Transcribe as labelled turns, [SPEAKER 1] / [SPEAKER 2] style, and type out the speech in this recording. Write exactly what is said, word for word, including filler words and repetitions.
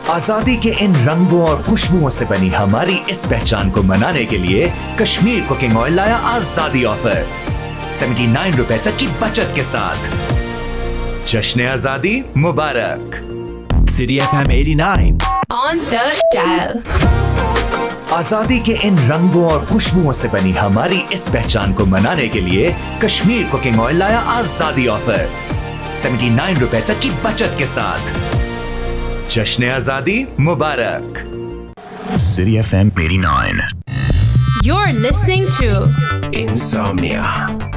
[SPEAKER 1] आजादी के इन रंगों और खुशबुओं से बनी हमारी इस पहचान को मनाने के लिए कश्मीर कुकिंग ऑयल लाया आजादी ऑफर सेवेंटी नाइन रुपए तक की बचत के साथ। जश्न आजादी मुबारक।
[SPEAKER 2] City F M eighty-nine
[SPEAKER 3] on the dial।
[SPEAKER 1] आजादी के इन रंगों और खुशबुओं से बनी हमारी इस पहचान को मनाने के लिए कश्मीर कुकिंग ऑयल लाया आजादी ऑफर सेवेंटी नाइन रुपए तक की बचत के साथ। जश्न आजादी मुबारक।
[SPEAKER 2] City F M eighty-nine
[SPEAKER 3] You're listening to
[SPEAKER 2] Insomnia